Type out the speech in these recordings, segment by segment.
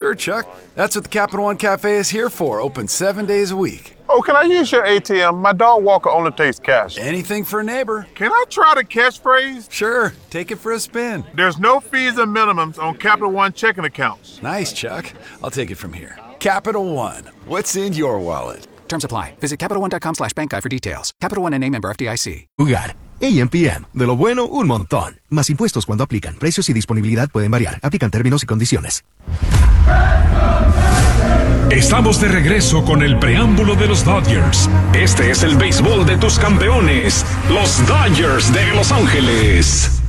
Sure, Chuck. That's what the Capital One Cafe is here for. Open 7 days a week. Oh, can I use your ATM? My dog Walker only takes cash. Anything for a neighbor. Can I try the catchphrase? Sure, take it for a spin. There's no fees and minimums on Capital One checking accounts. Nice, Chuck. I'll take it from here. Capital One. What's in your wallet? Terms apply. Visit CapitalOne.com/bankguide for details. Capital One N.A. member FDIC. Jugar. AMPM. De lo bueno, un montón. Más impuestos cuando aplican. Precios y disponibilidad pueden variar. Aplican términos y condiciones. Estamos de regreso con el preámbulo de los Dodgers. Este es el béisbol de tus campeones, los Dodgers de Los Ángeles.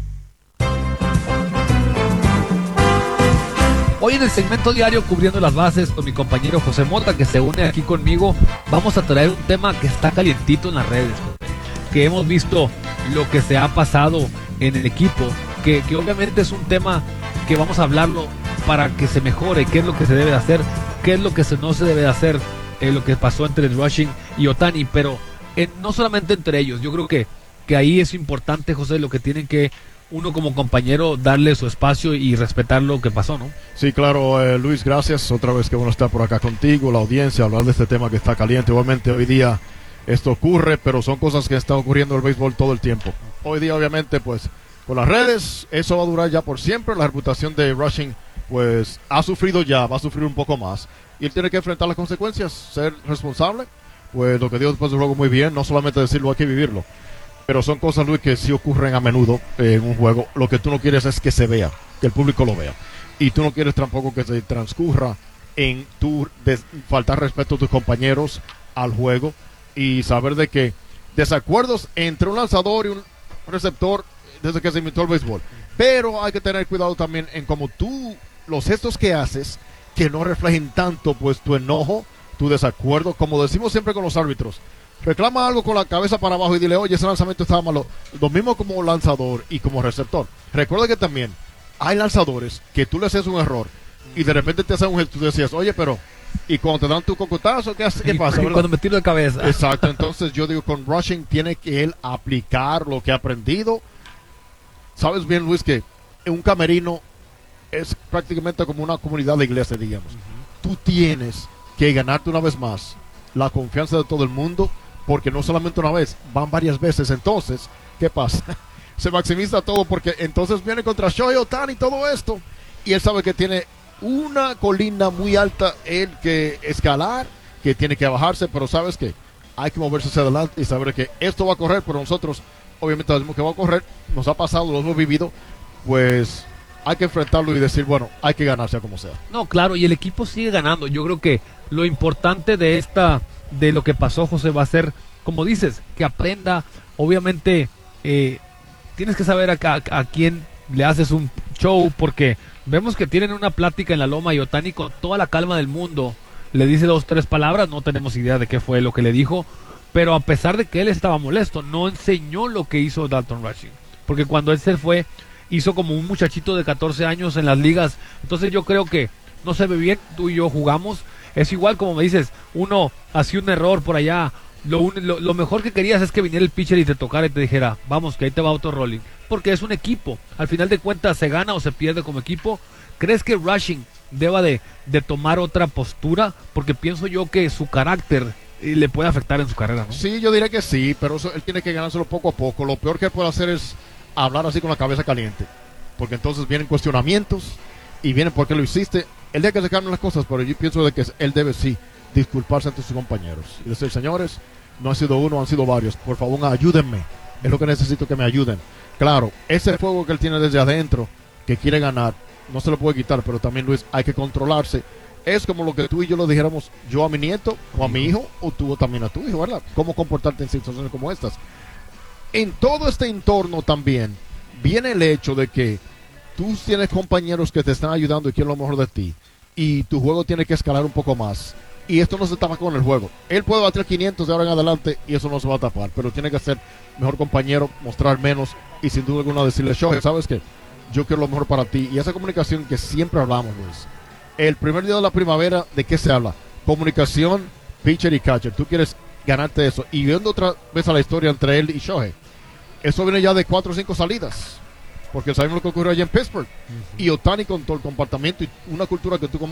Hoy en el segmento diario cubriendo las bases con mi compañero José Mota, que se une aquí conmigo, vamos a traer un tema que está calientito en las redes, que hemos visto lo que se ha pasado en el equipo, que obviamente es un tema que vamos a hablarlo para que se mejore, qué es lo que se debe de hacer, qué es lo que no se debe de hacer, lo que pasó entre Rushing y Ohtani, pero no solamente entre ellos. Yo creo que ahí es importante, José, lo que tienen que uno como compañero darle su espacio y respetar lo que pasó, ¿no? Sí, claro, Luis, gracias. Otra vez que bueno estar por acá contigo, la audiencia, hablar de este tema que está caliente. Obviamente hoy día esto ocurre, pero son cosas que están ocurriendo en el béisbol todo el tiempo. Hoy día, obviamente, pues, con las redes, eso va a durar ya por siempre. La reputación de Rushing, pues, ha sufrido ya, va a sufrir un poco más. Y él tiene que enfrentar las consecuencias, ser responsable. Pues lo que dijo después del juego muy bien, no solamente decirlo, hay que vivirlo. Pero son cosas, Luis, que sí ocurren a menudo en un juego. Lo que tú no quieres es que se vea, que el público lo vea. Y tú no quieres tampoco que se transcurra en tu faltar respeto a tus compañeros al juego. Y saber de que desacuerdos entre un lanzador y un receptor desde que se inventó el béisbol. Pero hay que tener cuidado también en cómo tú, los gestos que haces, que no reflejen tanto pues tu enojo, tu desacuerdo. Como decimos siempre con los árbitros, reclama algo con la cabeza para abajo y dile, oye, ese lanzamiento estaba malo. Lo mismo como lanzador y como receptor. Recuerda que también hay lanzadores que tú le haces un error y de repente te hacen un gesto y tú decías, oye, pero y cuando te dan tu cocotazo, ¿qué pasa? Y cuando me tiro de cabeza. Exacto, entonces yo digo, con Rushing tiene que él aplicar lo que ha aprendido. Sabes bien, Luis, que un camerino es prácticamente como una comunidad de iglesia, digamos. Tú tienes que ganarte una vez más la confianza de todo el mundo, porque no solamente una vez, van varias veces. Entonces, ¿qué pasa? Se maximiza todo, porque entonces viene contra Shohei Ohtani y todo esto, y él sabe que tiene una colina muy alta él que escalar, que tiene que bajarse, pero sabes que hay que moverse hacia adelante y saber que esto va a correr, pero nosotros obviamente sabemos que va a correr, nos ha pasado, lo hemos vivido, pues hay que enfrentarlo y decir, bueno, hay que ganarse como sea. No, claro, y el equipo sigue ganando. Yo creo que lo importante de lo que pasó, José, va a ser, como dices, que aprenda. Obviamente tienes que saber a quién le haces un show, porque vemos que tienen una plática en la loma y Ohtani con toda la calma del mundo le dice 2 o 3 palabras, no tenemos idea de qué fue lo que le dijo, pero a pesar de que él estaba molesto, no enseñó lo que hizo Dalton Rushing, porque cuando él se fue, hizo como un muchachito de 14 años en las ligas. Entonces yo creo que no se ve bien. Tú y yo jugamos, es igual como me dices, uno hacía un error por allá, lo mejor que querías es que viniera el pitcher y te tocara y te dijera, vamos, que ahí te va auto rolling, porque es un equipo, al final de cuentas se gana o se pierde como equipo. ¿Crees que Rushing deba de tomar otra postura? Porque pienso yo que su carácter le puede afectar en su carrera, ¿no? Sí, yo diría que sí, pero eso, él tiene que ganárselo poco a poco. Lo peor que él puede hacer es hablar así con la cabeza caliente, porque entonces vienen cuestionamientos y vienen por qué lo hiciste. El día que se cambien las cosas, pero yo pienso de que él debe sí disculparse ante sus compañeros y decir, señores, no han sido uno, han sido varios, por favor ayúdenme, es lo que necesito, que me ayuden. Claro, ese fuego que él tiene desde adentro, que quiere ganar, no se lo puede quitar, pero también, Luis, hay que controlarse. Es como lo que tú y yo lo dijéramos, yo a mi nieto o a mi hijo, o tú también a tu hijo, ¿verdad? Cómo comportarte en situaciones como estas. En todo este entorno también viene el hecho de que tú tienes compañeros que te están ayudando y quieren lo mejor de ti, y tu juego tiene que escalar un poco más. Y esto no se tapa con el juego. Él puede bater 500 de ahora en adelante y eso no se va a tapar, pero tiene que ser mejor compañero, mostrar menos y sin duda alguna decirle, Shohei, ¿sabes qué? Yo quiero lo mejor para ti. Y esa comunicación que siempre hablamos, Luis. El primer día de la primavera, ¿de qué se habla? Comunicación, pitcher y catcher. Tú quieres ganarte eso. Y viendo otra vez a la historia entre él y Shohei, eso viene ya de 4 o 5 salidas, porque sabemos lo que ocurrió allá en Pittsburgh. Y Ohtani con todo el comportamiento y una cultura que tú